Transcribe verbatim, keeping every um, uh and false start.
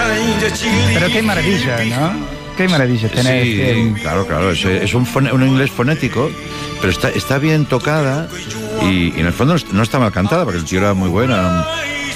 Pero qué maravilla, ¿no? Qué maravilla tener. Sí, este... claro, claro. Es, es un, fone, un inglés fonético, pero está, está bien tocada y, y en el fondo no está mal cantada, porque el tío era muy bueno.